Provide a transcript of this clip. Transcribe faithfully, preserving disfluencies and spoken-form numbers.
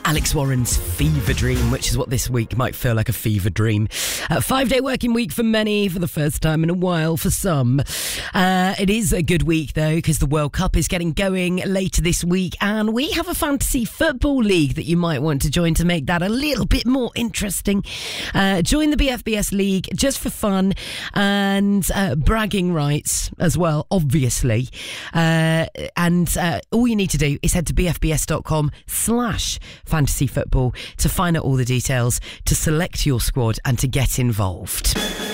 Alex Warren's Fever Dream, which is what this week might feel like a fever dream. A five-day working week for many, for the first time in a while for some. Uh, it is a good week, though, because the World Cup is getting going later this week, and we have a fantasy football league that you might want to join to make that a little bit more interesting. Uh, join the B F B S League just for fun and uh, bragging rights as well, obviously. Uh, and uh, all you need to do is head to bfbs.com slash fantasy football to find out all the details, to select your squad and to get involved.